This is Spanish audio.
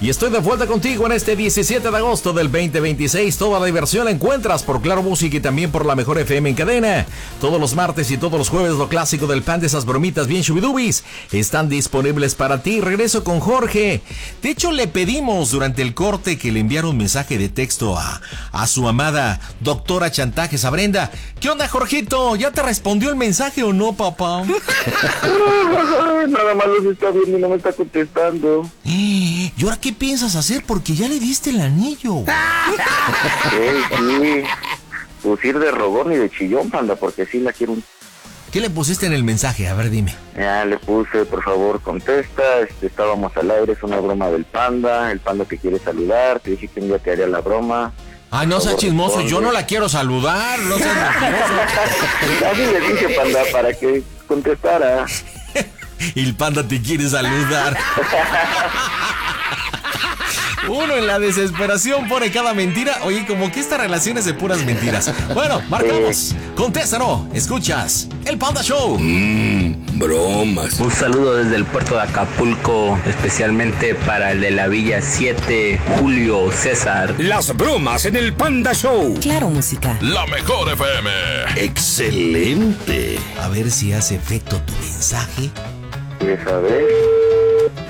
Y estoy de vuelta contigo en este 17 de agosto del 2026. Toda la diversión la encuentras por Claro Música y también por la Mejor FM en cadena. Todos los martes y todos los jueves lo clásico del pan de esas bromitas bien chubidubis están disponibles para ti. Regreso con Jorge. De hecho, le pedimos durante el corte que le enviara un mensaje de texto a su amada doctora Chantajes, a Brenda. ¿Qué onda, Jorgito? ¿Ya te respondió el mensaje o no, papá? Nada más los está viendo y no me está contestando. ¿Y ahora qué piensas hacer? Porque ya le diste el anillo. Sí. Pues ir de rogón y de chillón, panda, porque sí la quiero un... ¿Qué le pusiste en el mensaje? A ver, dime. Ya le puse, por favor, contesta, estábamos al aire, es una broma del panda, el panda te quiere saludar, te dije que un día te haría la broma. Ay, no seas chismoso, yo no la quiero saludar, no seas chismoso. Así le dije, panda, para que contestara. El panda te quiere saludar. Uno en la desesperación pone cada mentira. Oye, como que esta relación es de puras mentiras. Bueno, marcamos. Contéstanos. Escuchas El Panda Show. Bromas. Un saludo desde el puerto de Acapulco, especialmente para el de la Villa 7, Julio César. Las bromas en El Panda Show. Claro Música. La Mejor FM. Excelente. A ver si hace efecto tu mensaje. ¿Quieres saber?